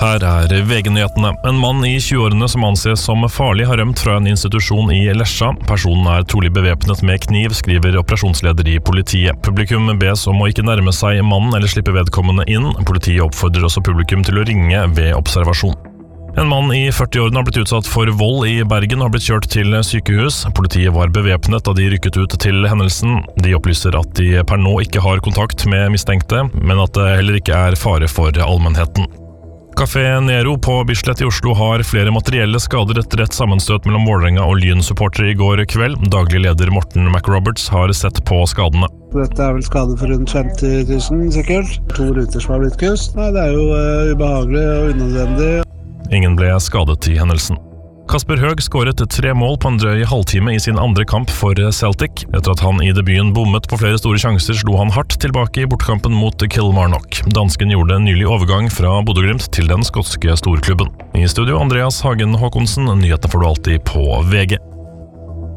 Her VG-nyhetene. En mann i 20-årene som anses som farlig har rømt fra en institusjon i Lesja. Personen trolig bevæpnet med kniv, skriver operasjonsleder i politiet. Publikum bes om å ikke nærme seg mannen eller slippe vedkommende inn. Politiet oppfordrer også publikum til å ringe ved observasjon. En mann i 40-årene har blitt utsatt for vold i Bergen og har blitt kjørt til sykehus. Politiet var bevæpnet da de rykket ut til hendelsen. De opplyser at de per nå ikke har kontakt med mistenkte, men at det heller ikke fare for allmennheten. Café Nero på Bislett i Oslo har flere materielle skader etter et sammenstøt mellom Vålerenga og Lyn-supportere i går kveld. Daglig leder Morten McRoberts har sett på skadene. Dette vel skade for rundt 50 000 sikkert. 2 ruter som har blitt kust. Nei, det jo ubehagelig og unødvendig. Ingen ble skadet i hendelsen. Kasper Høeg skåret 3 mål på en drøy halvtime i sin andre kamp for Celtic. Etter at han i debuten bommet på flere store sjanser, slo han hardt tilbake i bortkampen mot Kilmarnock. Dansken gjorde en nylig overgang fra Bodø/Glimt til den skotske storklubben. I studio Andreas Hagen Håkonsen, nyhetene får du alltid på VG.